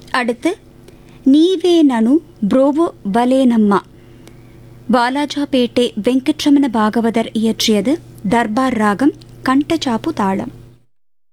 அடுத்து நீவே நனு புரோவோ பலேனம்மா, வாலாஜாபேட்டை வெங்கட்ரமண பாகவதர் இயற்றியது. தர்பார் ராகம், கண்டச்சாப்பு தாளம்.